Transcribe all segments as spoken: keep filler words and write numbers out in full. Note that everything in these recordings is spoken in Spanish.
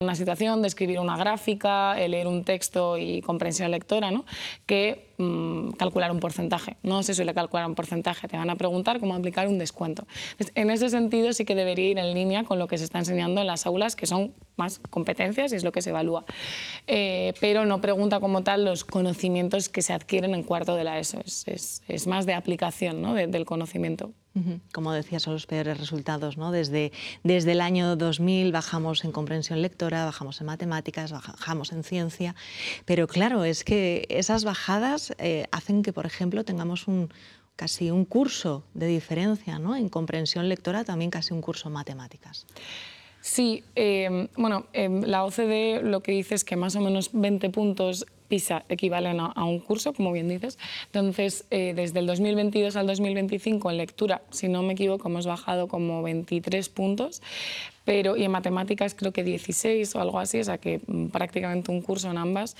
una situación, de escribir una gráfica, leer un texto y comprensión lectora, ¿no? que mmm, calcular un porcentaje. No se suele calcular un porcentaje, te van a preguntar cómo aplicar un descuento. Entonces, en ese sentido sí que debería ir en línea con lo que se está enseñando en las aulas, que son más competencias y es lo que se evalúa. Eh, pero no pregunta como tal los conocimientos que se adquieren en cuarto de la ESO, es, es, es más de aplicación, ¿no? de, del conocimiento. Como decías, son los peores resultados, ¿no? Desde, desde el año dos mil bajamos en comprensión lectora, bajamos en matemáticas, bajamos en ciencia, pero claro, es que esas bajadas eh, hacen que, por ejemplo, tengamos un, casi un curso de diferencia, ¿no? En comprensión lectora, también casi un curso en matemáticas. Sí, eh, bueno, eh, la O C D E lo que dice es que más o menos veinte puntos PISA equivalen a, a un curso, como bien dices. Entonces, eh, desde el dos mil veintidós al dos mil veinticinco en lectura, si no me equivoco, hemos bajado como veintitrés puntos, pero, y en matemáticas creo que dieciséis o algo así, o sea que mm, prácticamente un curso en ambas.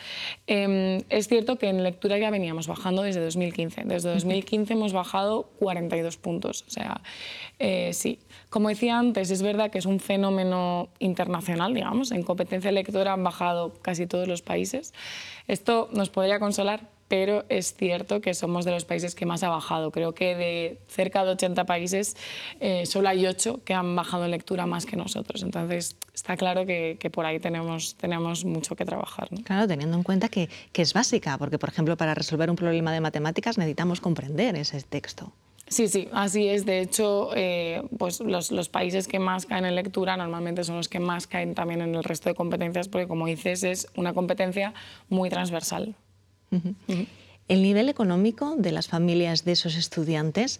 Eh, es cierto que en lectura ya veníamos bajando desde dos mil quince. Desde dos mil quince hemos bajado cuarenta y dos puntos, o sea, eh, sí. Como decía antes, es verdad que es un fenómeno internacional, digamos. En competencia lectora han bajado casi todos los países. Esto nos podría consolar, pero es cierto que somos de los países que más ha bajado. Creo que de cerca de ochenta países, eh, solo hay ocho que han bajado en lectura más que nosotros. Entonces, está claro que, que por ahí tenemos, tenemos mucho que trabajar, ¿no? Claro, teniendo en cuenta que, que es básica, porque, por ejemplo, para resolver un problema de matemáticas necesitamos comprender ese texto. Sí, sí, así es. De hecho, eh, pues los, los países que más caen en lectura normalmente son los que más caen también en el resto de competencias, porque, como dices, es una competencia muy transversal. Uh-huh. Uh-huh. ¿El nivel económico de las familias de esos estudiantes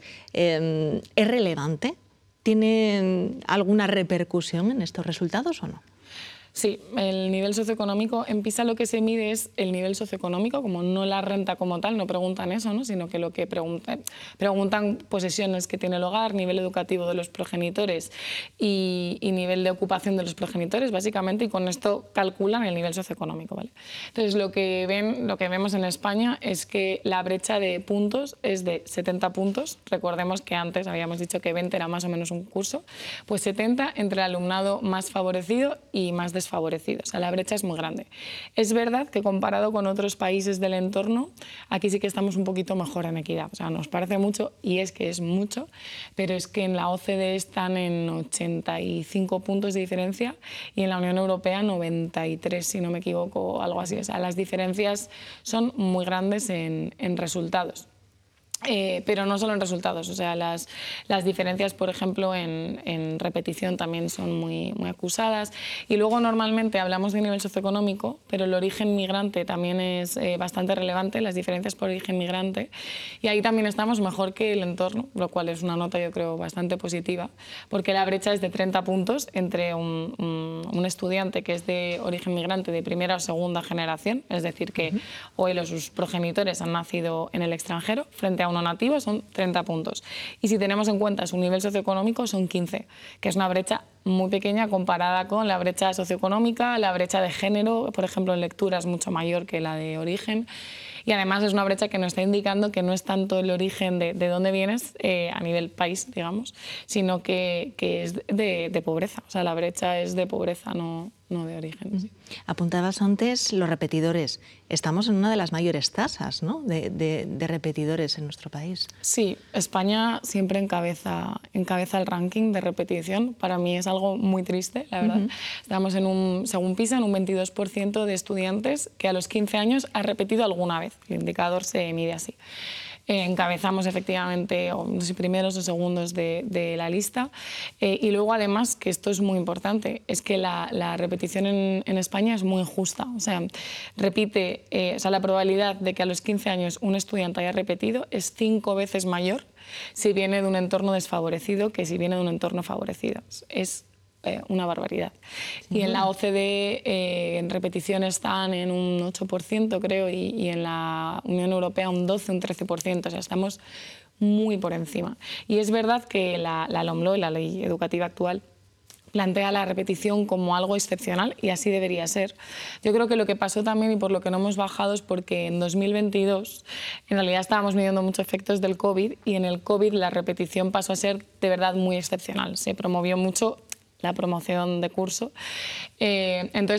eh, es relevante? ¿Tiene alguna repercusión en estos resultados o no? Sí, el nivel socioeconómico, en PISA lo que se mide es el nivel socioeconómico, como no la renta como tal, no preguntan eso, ¿no? Sino que lo que preguntan, preguntan posesiones que tiene el hogar, nivel educativo de los progenitores y, y nivel de ocupación de los progenitores, básicamente, y con esto calculan el nivel socioeconómico, ¿vale? Entonces, lo que, ven, lo que vemos en España es que la brecha de puntos es de setenta puntos. Recordemos que antes habíamos dicho que veinte era más o menos un curso, pues setenta entre el alumnado más favorecido y más desfavorecido. desfavorecidos. O sea, la brecha es muy grande. Es verdad que comparado con otros países del entorno, aquí sí que estamos un poquito mejor en equidad. O sea, nos parece mucho, y es que es mucho, pero es que en la O C D E están en ochenta y cinco puntos de diferencia y en la Unión Europea noventa y tres, si no me equivoco, o algo así. O sea, las diferencias son muy grandes en, en resultados. Eh, pero no solo en resultados, o sea, las, las diferencias, por ejemplo, en, en repetición también son muy, muy acusadas. Y luego normalmente hablamos de nivel socioeconómico, pero el origen migrante también es eh, bastante relevante, las diferencias por origen migrante. Y ahí también estamos mejor que el entorno, lo cual es una nota, yo creo, bastante positiva, porque la brecha es de treinta puntos entre un, un, un estudiante que es de origen migrante de primera o segunda generación, es decir, que uh-huh. o él o sus progenitores han nacido en el extranjero, frente a no nativo son treinta puntos. Y si tenemos en cuenta su nivel socioeconómico son quince, que es una brecha muy pequeña comparada con la brecha socioeconómica, la brecha de género, por ejemplo, en lectura es mucho mayor que la de origen. Y además es una brecha que nos está indicando que no es tanto el origen de, de dónde vienes eh, a nivel país, digamos, sino que, que es de, de pobreza. O sea, la brecha es de pobreza, no, no de origen. Sí. Apuntabas antes los repetidores. Estamos en una de las mayores tasas, ¿no? de, de, de repetidores en nuestro país. Sí, España siempre encabeza, encabeza el ranking de repetición. Para mí es algo muy triste, la verdad. Uh-huh. Estamos en un, según PISA, en un veintidós por ciento de estudiantes que a los quince años ha repetido alguna vez. El indicador se mide así. Eh, encabezamos efectivamente, o no sé si primeros o segundos de, de la lista. Eh, y luego, además, que esto es muy importante, es que la, la repetición en, en España es muy injusta. O sea, repite, eh, o sea, la probabilidad de que a los quince años un estudiante haya repetido es cinco veces mayor si viene de un entorno desfavorecido que si viene de un entorno favorecido. Es Eh, una barbaridad. Sí. Y en la O C D E eh, en repetición están en un ocho por ciento, creo, y, y en la Unión Europea un doce, un trece por ciento. O sea, estamos muy por encima. Y es verdad que la, la LOMLOE, la ley educativa actual, plantea la repetición como algo excepcional y así debería ser. Yo creo que lo que pasó también y por lo que no hemos bajado es porque en dos mil veintidós en realidad estábamos midiendo muchos efectos del COVID y en el COVID la repetición pasó a ser de verdad muy excepcional. Se promovió mucho la promoción de curso. Eh, entonces,